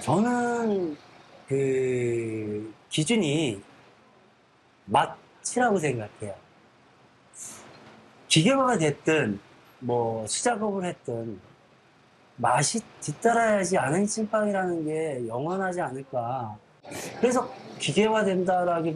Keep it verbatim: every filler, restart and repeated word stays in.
저는 그 기준이 맛이라고 생각해요. 기계화가 됐든 뭐 수작업을 했든 맛이 뒤따라야지 아는 찐빵이라는 게 영원하지 않을까. 그래서 기계화된다라기